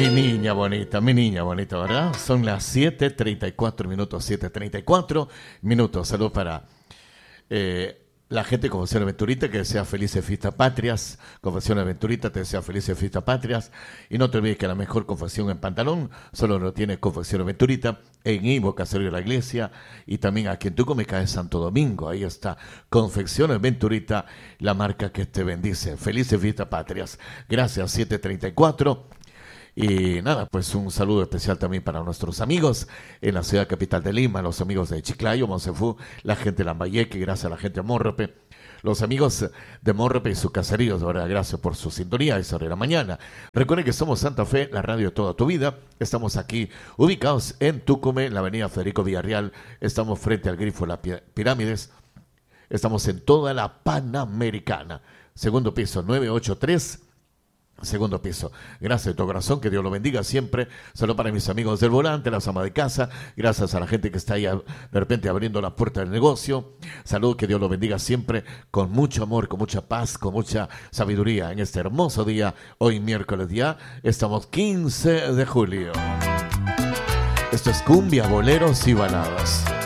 Mi niña bonita, ¿verdad? Son las 7:34 minutos, 7:34 minutos. Salud para la gente de Confección Aventurita, que desea felices fiestas patrias. Confección Aventurita te desea felices fiestas patrias. Y no te olvides que la mejor confección en pantalón solo lo tiene Confección Aventurita en Ivo, Caserío de la Iglesia, y también aquí en Tucumán, en Santo Domingo. Ahí está Confección Aventurita, la marca que te bendice. Felices fiestas patrias. Gracias, 7:34. Y nada, pues un saludo especial también para nuestros amigos en la ciudad capital de Lima, los amigos de Chiclayo, Monsefú, la gente de Lambayeque, gracias a la gente de Morrope, los amigos de Morrope y sus caseríos, de verdad, gracias por su sintonía, esa hora de la mañana. Recuerden que somos Santa Fe, la radio de toda tu vida. Estamos aquí ubicados en Tucumán, en la avenida Federico Villarreal, estamos frente al Grifo Las Pirámides, estamos en toda la Panamericana, segundo piso, 983. Segundo piso. Gracias de todo corazón, que Dios lo bendiga siempre. Saludos para mis amigos del volante, las amas de casa. Gracias a la gente que está ahí de repente abriendo la puerta del negocio. Saludos, que Dios lo bendiga siempre con mucho amor, con mucha paz, con mucha sabiduría en este hermoso día. Hoy miércoles día, estamos 15 de julio. Esto es cumbia, boleros y baladas.